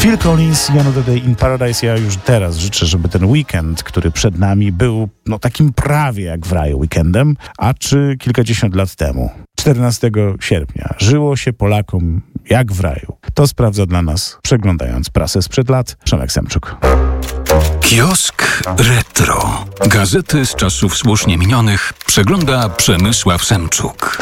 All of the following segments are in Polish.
Phil Collins i Another Day in Paradise. Ja już teraz życzę, żeby ten weekend, który przed nami, był takim prawie jak w raju weekendem, a czy kilkadziesiąt lat temu, 14 sierpnia, żyło się Polakom jak w raju. To sprawdza dla nas, przeglądając prasę sprzed lat, Przemek Semczuk. Kiosk Retro. Gazety z czasów słusznie minionych przegląda Przemysław Semczuk.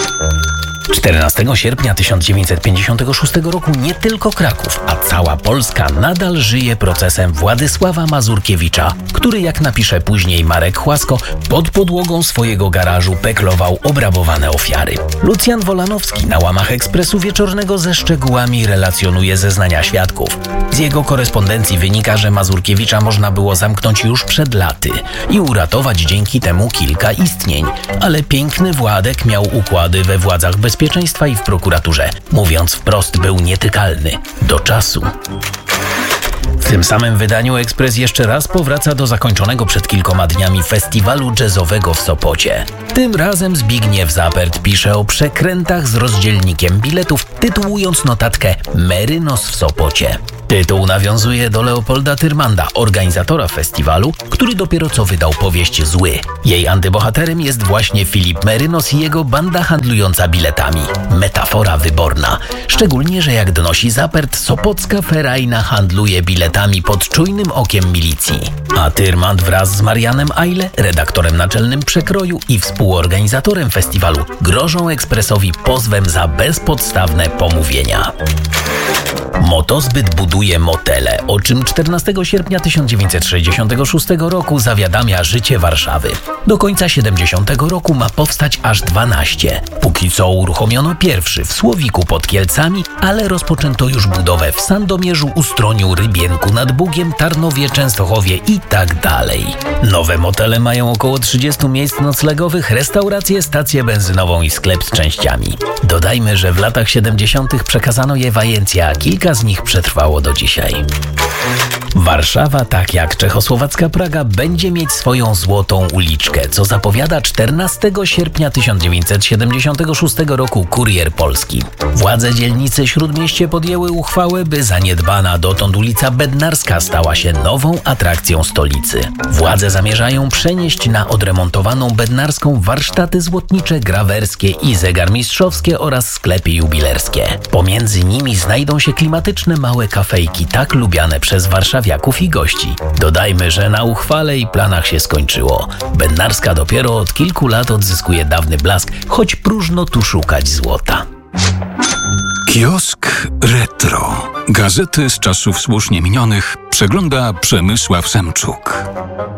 14 sierpnia 1956 roku nie tylko Kraków, a cała Polska nadal żyje procesem Władysława Mazurkiewicza, który, jak napisze później Marek Chłasko, pod podłogą swojego garażu peklował obrabowane ofiary. Lucjan Wolanowski na łamach Ekspresu Wieczornego ze szczegółami relacjonuje zeznania świadków. Z jego korespondencji wynika, że Mazurkiewicza można było zamknąć już przed laty i uratować dzięki temu kilka istnień, ale piękny Władek miał układy we władzach bezpieczeństwa i w prokuraturze. Mówiąc wprost, był nietykalny. Do czasu. W tym samym wydaniu Ekspres jeszcze raz powraca do zakończonego przed kilkoma dniami festiwalu jazzowego w Sopocie. Tym razem Zbigniew Zapert pisze o przekrętach z rozdzielnikiem biletów, tytułując notatkę „Merynos w Sopocie”. Tytuł nawiązuje do Leopolda Tyrmanda, organizatora festiwalu, który dopiero co wydał powieść „Zły”. Jej antybohaterem jest właśnie Filip Merynos i jego banda handlująca biletami. Metafora wyborna. Szczególnie, że jak donosi Zapert, sopocka ferajna handluje biletami pod czujnym okiem milicji. A Tyrmand wraz z Marianem Ajle, redaktorem naczelnym Przekroju i współorganizatorem festiwalu, grożą Ekspresowi pozwem za bezpodstawne pomówienia. Motozbyt buduje motele, o czym 14 sierpnia 1966 roku zawiadamia Życie Warszawy. Do końca 70 roku ma powstać aż 12. Póki co uruchomiono pierwszy w Słowiku pod Kielcami, ale rozpoczęto już budowę w Sandomierzu, Ustroniu, Rybienku nad Bugiem, Tarnowie, Częstochowie i tak dalej. Nowe motele mają około 30 miejsc noclegowych, restaurację, stację benzynową i sklep z częściami. Dodajmy, że w latach 70 przekazano je Wajencji, a kilka z nich przetrwało do dzisiaj. Warszawa, tak jak czechosłowacka Praga, będzie mieć swoją złotą uliczkę, co zapowiada 14 sierpnia 1976 roku Kurier Polski. Władze dzielnicy Śródmieście podjęły uchwałę, by zaniedbana dotąd ulica Bednarska stała się nową atrakcją stolicy. Władze zamierzają przenieść na odremontowaną Bednarską warsztaty złotnicze, grawerskie i zegarmistrzowskie oraz sklepy jubilerskie. Pomiędzy nimi znajdą się klimatyczne małe kafejki, tak lubiane przez warszawiaków i gości. Dodajmy, że na uchwale i planach się skończyło. Bednarska dopiero od kilku lat odzyskuje dawny blask, choć próżno tu szukać złota. Kiosk Retro. Gazety z czasów słusznie minionych przegląda Przemysław Semczuk.